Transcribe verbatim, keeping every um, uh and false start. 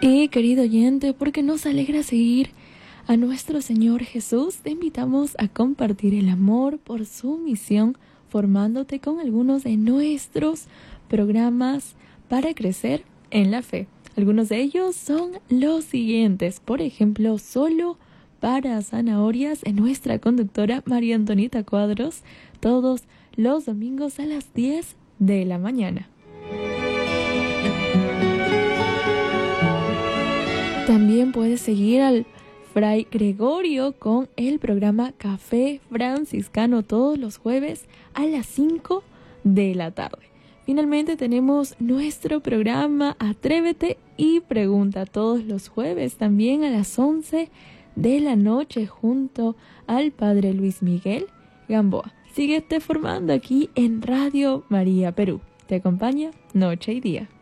Y querido oyente, porque nos alegra seguir a nuestro Señor Jesús, te invitamos a compartir el amor por su misión, formándote con algunos de nuestros programas para crecer en la fe. Algunos de ellos son los siguientes, por ejemplo, Solo para Zanahorias, en nuestra conductora María Antonita Cuadros, todos los domingos a las diez de la mañana. También puedes seguir al Fray Gregorio con el programa Café Franciscano todos los jueves a las cinco de la tarde. Finalmente tenemos nuestro programa Atrévete y Pregunta todos los jueves también a las once de la noche junto al Padre Luis Miguel Gamboa. Síguete formando aquí en Radio María Perú. Te acompaña noche y día.